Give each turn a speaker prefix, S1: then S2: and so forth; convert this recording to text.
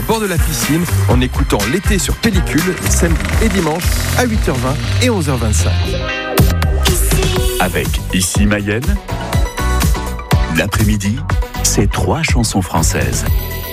S1: bord de la piscine en écoutant l'été sur pellicule les samedis et dimanches à 8h20 et 11h25.
S2: Avec Ici Mayenne, l'après-midi, c'est 3 chansons françaises.